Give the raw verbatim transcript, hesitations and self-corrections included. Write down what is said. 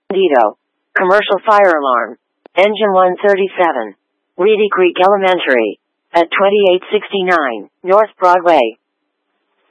Dito. Commercial fire alarm. Engine one thirty-seven. Reedy Creek Elementary. At twenty-eight sixty-nine North Broadway.